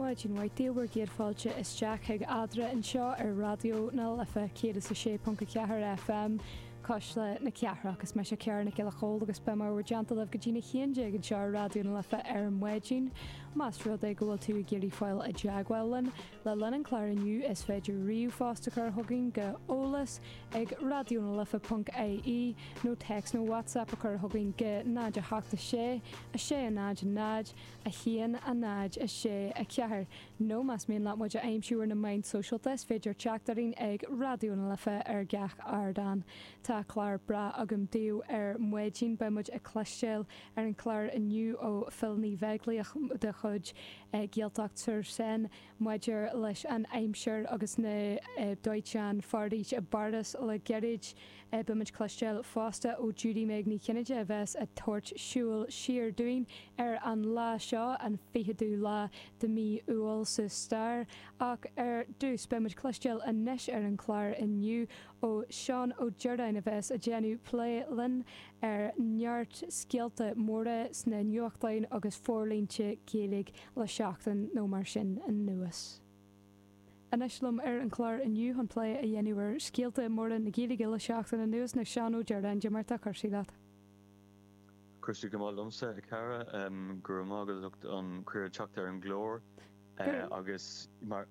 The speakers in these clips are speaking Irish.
Muidín waidíobar géad fáilte is Jack ag adra an seo ar radio na lifa 106.4 FM cos le na ceathra agus me sé cear na ceile chóil agus be mar deanta leh go dtína chéanide an seo radio na lifa ar an muidín. Más rud é gohfuil tú géirí fáil a deagháilin le lenan chláirniu is féidir riú fásta chu thugann go ólas ag radionalifa.ie nó text nó WhatsApp a chur thugann go náid a heachta sé a sé a náid a náid a chéan a náid a sé a ceathir. nó más míon le muid a aimsiúir na main socialtas féidir teachtarín ag radio na lifa ar gach ardan. Tá chlár bra agam díú ar muidín ba muid a cleisteil ar an chláir aniu ó filní bheaglaíoch de chud géaltacht sur sen muidir leis an aimseir agus na Deutschean fardíis a bardas le gerid ba muid cleisteil fásta ó Judy méid ní cinneide a bheits a tuairt siúil siar dúin ar an lá seo an fichadú lá de mí uail sa star ach ar dús ba muid cleisteil a neis ar an chláir aniu ó Sean ó Jordain a bheits a genú plélinn ar neart scialta móra sna nuachtainn agus fórlínte céalaigh le seachtain nó mar sin an nuas. Anislumm ar an chláir aniu an plé a dhéanúir scialta móra na céalaigh le seachtain an nuas na Sean ó Jordain de marta chuirsí leat. Cuirsaí go máil lomsa a cara gur mágad an cuir teacht ar an glór agus mar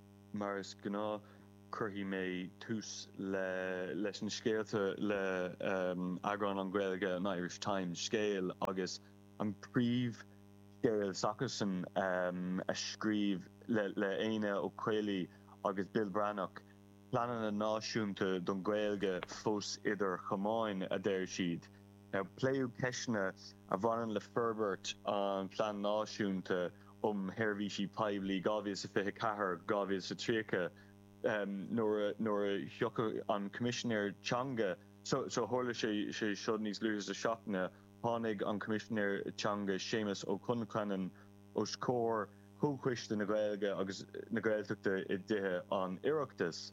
is gná curhí mé tús leis an scéalta le agran an Gaeilge an Irish Times scéal agus an príomh scéal Sackerson a scríb le éine ó Coilí agus Bill Brannock planan na náisiúnta don Gaeilge fós idir chamáin a déir siad. Pléú ceisna a bhanan le Ferbert an plan náisiúnta Hervísí Paibli gábhíos a fithe cahar gábhíos a tríocha nor a an Commissioner Changa so horla sé siod níos luas a seachna tháinig an Commissioner Changa Seamus ó Concanan ó scór thuchuiste na Gaeilge agus na Gaeltachta I dithe an Iireachtas.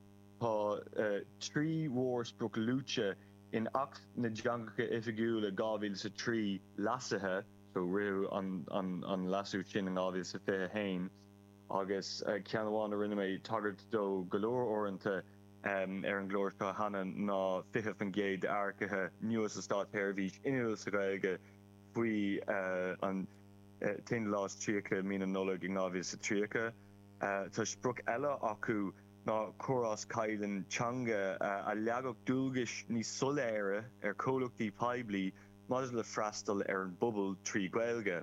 Tá trí mhórsprach lúte in acht na deangacha ifigiúla gábhíl sa trí lasathe so riú an lasú sin an gábhíl sa fithe hain agus ceanháin a rinne mé tagart do golóir orintanta ar an glóir seo hana ná fiche fan géad aircithe nuas a stát Hervís inúil sa Gaeilge faoi an tin lás tríocha mína nula ag nábhíl sa tríocha. Tá spruch eile acu ná chorás caiileann Changa a leagach dúlgais ní soléire ar cólachtaí Paibli maidir le freastal ar an bubal trí Gaeilge.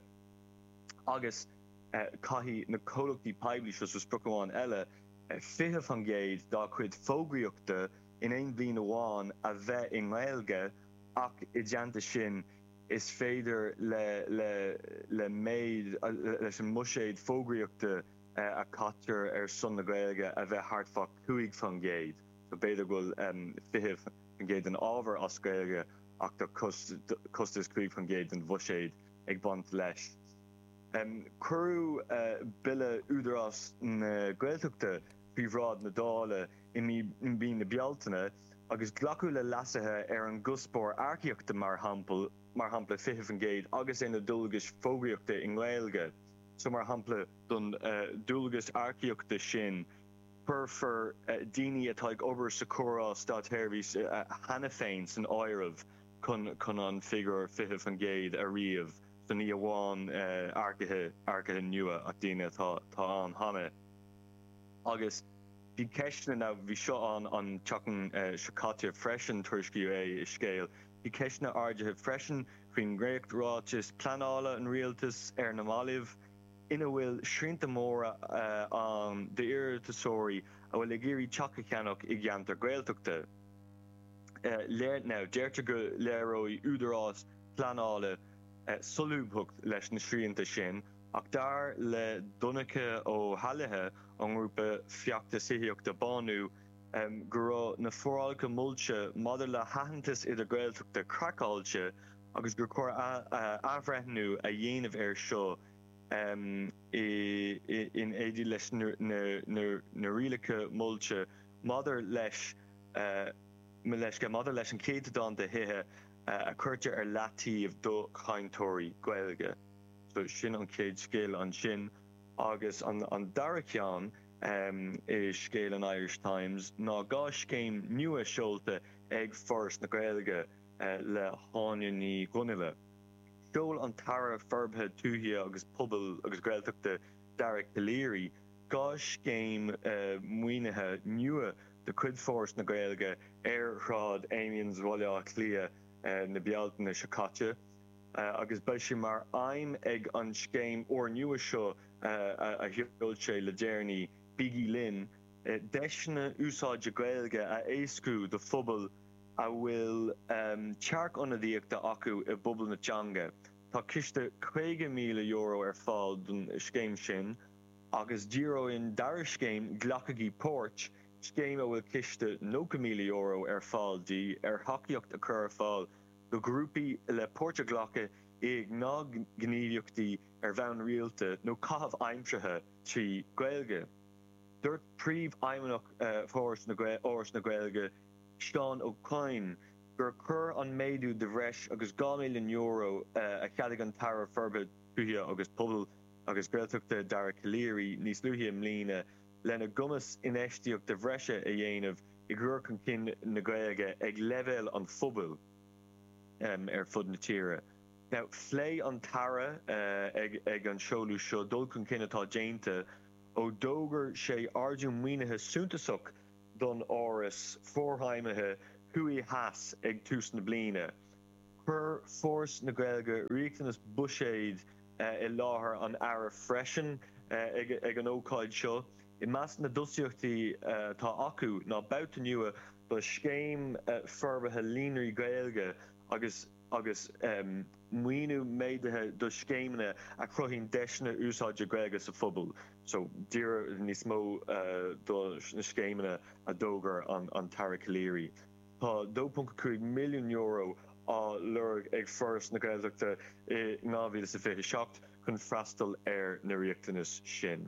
Agus caihí na cólachtaí Paibli so sprucháin eile fiche fan géad dá chuid fógraíochta in éon bhíon amháin a bheith in Gaeilge ach I dteanta sin is féidir le méid leis an muséid fógraíochta a catar ar son na Gaeilge a bheith hartfach 5 fan géad. So beidir goil fiche fan géad an ábhar as Gaeilge ach tá costas 5 fan géad an bhuiséid ag bant leis. Curú bille údarás na Gaeltachta bhíhrád na dála in bhí na bealtaine agus glacu le lasathe ar an guspóir arciaachta mar hampla fiche fan géad agus é na dulgus fógraíochta in Gaeilge. So mar hampla don dulgus arciaachta sin per daoine atá ag obair sa chorás stát Hervís hana féin san áireamh chun an figur fiche fan géad a riamh. So ní amháin arcithe nua ach daoine tá an hana. Agus bhí ceisna ná bhí seo an teachan seocáte freisin tuairisciú é I scéal. Bhí ceisna ardithe freisin faoin gréachráis planála an rialtas ar na Málaimh ina bhfuil srianta móra an de iartasóirí a bhfuil ag géirí teacha ceannach I gceantar Gaeltachta. Deirte go léireoidh údarás planála solúbhucht leis na sríanta sin ach dar le dunacha ó halathe an grúpa fiachta sihíochta banú gur na fórálcha multe maidir le hahantas idir Gaeltachta crackáilte agus gur chuir ahreithnú a dhéanamh ar seo in éidir leis na rialacha multe maidir leis an céad don de hithe a chuirte ar leatíomh do chaintóirí Gaeilge. So sin an céad scéal an sin agus an Darachán is scéal an Irish Times ná gá céim nua seolta ag Fóras na Gaeilge le háine ní Gunile. Seol an tara ferbthe túthaí agus pobl agus Gaeltachta Darach Leary gá céim muoinethe nua de cuid Fóras na Gaeilge rád Éimeon's Bhaile Clia na Bealtaine Secate. Agus bei sin mar aim ag an scéim ó nua seo a hiúil sé le déirní Biggie Lynn, deisna úsáide Gaeilge a éascú de phobal a bhfuil tearc-ionadaíochta acu I bubal na teanga. Tá ciste €50,000 fáil don scéim sin, agus díreoin dar scéim Glacadí Port, scéim a bhfuil ciste €90,000 fáil dí hacaíocht a chur fáil do grúpi le Portuglacha ag ná gníomhachtaí bhean rialta nó cathab aimsithe trí Gaeilge. Dúirt príomh aimneach Fóras na Gaeilge Seán O'Kine gur chur an méadú de bhreis agus €2,000,000 a cheadigh an tara ferbthe túthaí agus pobl agus Gaeltachta Darach Leary níos luithe mlíne lena gumas inéistíocht de bhreise a dhéanamh I gcúir chun cinn na Gaeilge ag leibhéal an phobal fud na tíre. Now, phlé an tara ag an seolú seo dul chun cinn atá déanta ó dógur sé ardú muoinethe súntasach don áras fórthaimithe chuí heas ag tús na bliana. Chur Fóras na Gaeilge riachtanas buséid I láthair an ara freisin ag an ócáid seo. I meas na dosíochtaí tá acu ná bouta nua ba scéim ferbthe líonraí Gaeilge agus muoinú méideithe do scéimne a chruthín deisna úsáide Gaeilge sa phobal. So dír níos mó do na scéimne a dógar an Tara Leary. Tá €2.5 million á lurg ag Fóras na Gaeltachta I 2027 chun freastal na riachtanas sin.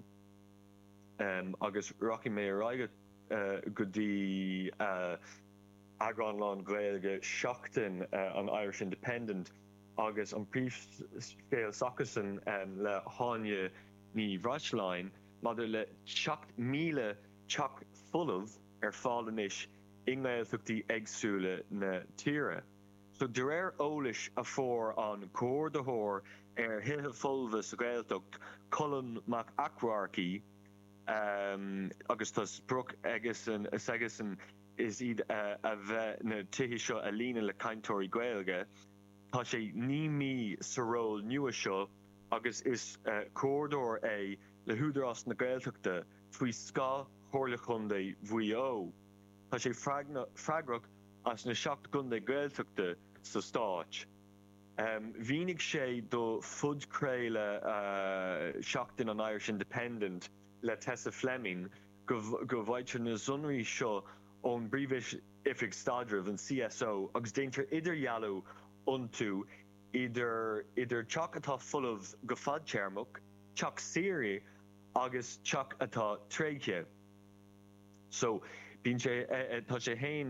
Agus Rocky mé raige go dtí Agranlán Gaeilge seachtain an Irish Independent agus an príomhscéal Sacasan le háine ní Bhreislein maidir le 7,000 teach fullmh fálanis ingnéaltachtaí éagsúla na tíre. So de réir eolais a fór an cór de thór hithe fullmha sa Gaeltacht Colin Mac Acrarchy agus tas brooke Egeson is iad a bheith na tithe seo a lína le caintóirí Gaeilge. Tá sé nímí sa ról nua seo agus is córdóir le húdarás na Gaeltachta faoi scá chorlachundaí bhuió. Tá sé freagrach as na 7 gundaí Gaeltachta sa stáit. Bhínig sé do fudcréile seachtain an Irish Independent le Tessa Fleming go bhaidtear na sunraí seo ón bríomhais ifig stadribh an CSO agus déantar idirhealú iontu idir teach atá fullmh go fad tearmach, teach saoire agus teach atá tréiche. So bíonn sé tá sé hain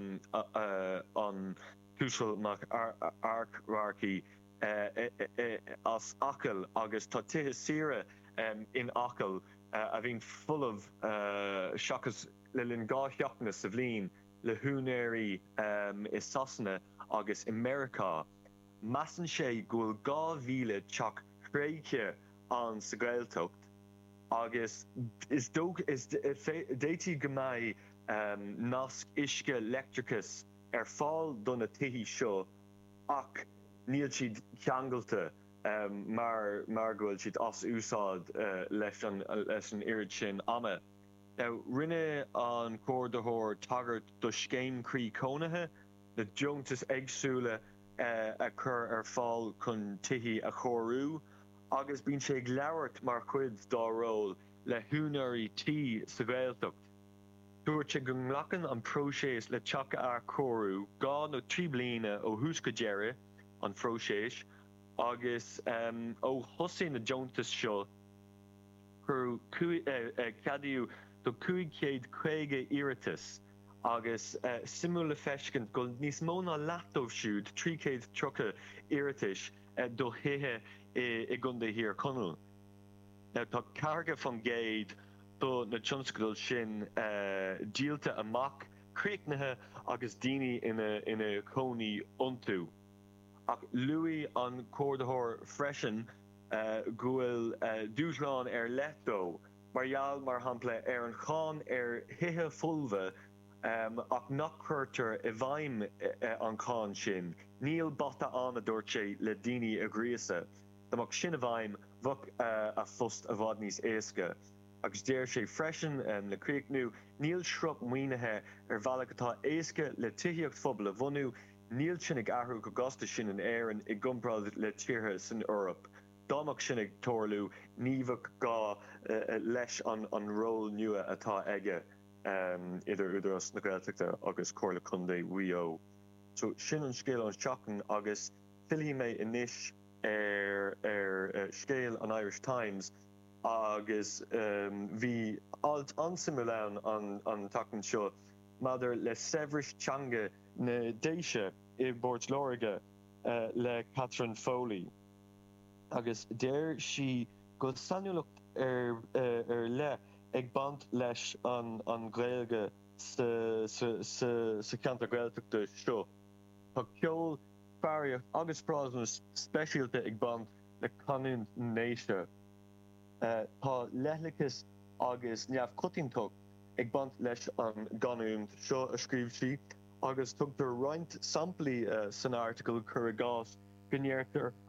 an túisiúil Mac Acrarchy as acail agus tá tithe saoire in acail a bhín fullmh seachas le linn gá theachna sa bhliain le húnéirí is Sasanna agus America. Measan sé go bhfuil 2,000 teach chréiche an sa Gaeltacht agus is déití go mbeidh nasc isce lectricus fáil donna tithí seo ach níl siad ceangalta mar go bhfuil siad as úsáid leis an irid sin ama. Now, rinne an cór de thór tagart do scéim crí cónathe na deontas éagsúla a chur fáil chun tithí a chorú agus bíonn sé leabhart mar chuid dá ról le húnairí tí sa Gaeltacht. Dúirt sé go nglachan an próiséis le teach a chorú gá nó 3 bliana ó thuasca deire an próiséis agus ó thosaí na deontas seo chur cadiú do 550 iiritas agus simúla feiscint go níos mó ná leatómh siúd 330 iiritas do hithe I gunda hir conal. Tá carga fan géad do na tionscadal sin díalta amach críicnathe agus daoine ina cónaí iontu. Ach luí an códathóir freisin gúil dúsrán letó, margheall mar hampla an chán hithe fulbha ach nach chuirtear I bhaim an chán sin. Níl bata anna dúirt sé le daoine a gríosa. Amach sin a bhaim bhuc a fust a bhd níos éasca. Agus déir sé freisin le críicnú, níl shrub muoinethe bhealach atá éasca le tuíocht phobal a bhunú, níl sin ag athhrú go gasta sin an éireann I gcomparáid le tíortha san Eorop. Dámach sin ag toirliú níomhach gá leis an ról nua atá aige idir os na Gaeltachta agus Comhairle Contae Wio. So sin an scéal an seachtain agus fillhí mé inis scéal an Irish Times agus bhí alt ansimúleán an tachan seo maidir le Severis Teanga na Déise I Bord Láirge le Catherine Foley. Agus déir si go sanúlacht le ag bant leis an Gaeilge sa Ceantar Gaeltachta seo. Tá ceol fearraíocht agus prásmas speisialta ag bant le Coninn Néise. Tá leithlicas agus neamh cutíntócht ag bant leis an ganúint seo a scríb si, agus tugtar roint samplaí san article chur a gás gnéirtar